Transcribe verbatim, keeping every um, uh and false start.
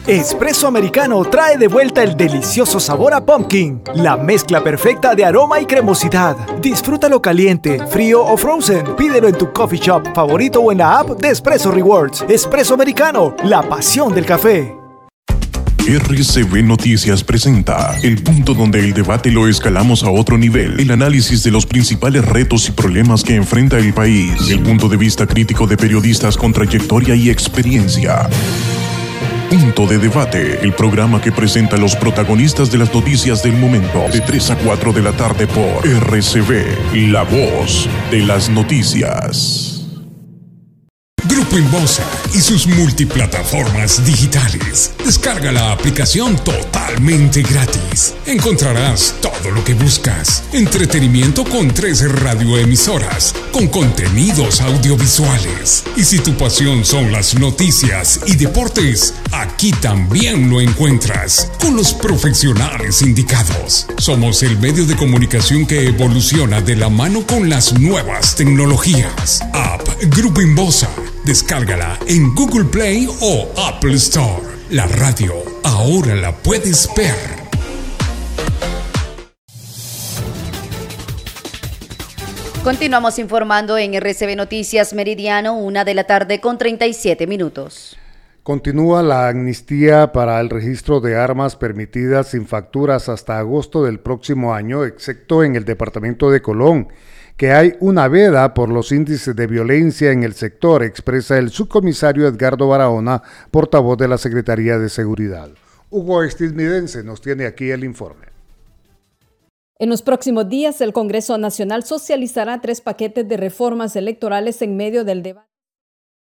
Espresso Americano trae de vuelta el delicioso sabor a pumpkin, la mezcla perfecta de aroma y cremosidad. Disfrútalo caliente, frío o frozen. Pídelo en tu coffee shop favorito o en la app de Espresso Rewards. Espresso Americano, la pasión del café. R C V Noticias presenta el punto donde el debate lo escalamos a otro nivel, el análisis de los principales retos y problemas que enfrenta el país, el punto de vista crítico de periodistas con trayectoria y experiencia. Punto de Debate, el programa que presenta a los protagonistas de las noticias del momento, de tres a cuatro de la tarde por R C V, la voz de las noticias. Grupo Inbosa y sus multiplataformas digitales. Descarga la aplicación totalmente gratis. Encontrarás todo lo que buscas. Entretenimiento con tres radioemisoras, con contenidos audiovisuales. Y si tu pasión son las noticias y deportes, aquí también lo encuentras, con los profesionales indicados. Somos el medio de comunicación que evoluciona de la mano con las nuevas tecnologías. App Grupo Inbosa. Descárgala en Google Play o Apple Store. La radio ahora la puedes ver. Continuamos informando en R C V Noticias Meridiano, una de la tarde con treinta y siete minutos. Continúa la amnistía para el registro de armas permitidas sin facturas hasta agosto del próximo año, excepto en el departamento de Colón, que hay una veda por los índices de violencia en el sector, expresa el subcomisario Edgardo Barahona, portavoz de la Secretaría de Seguridad. Hugo Estislmidense nos tiene aquí el informe. En los próximos días, el Congreso Nacional socializará tres paquetes de reformas electorales en medio del debate.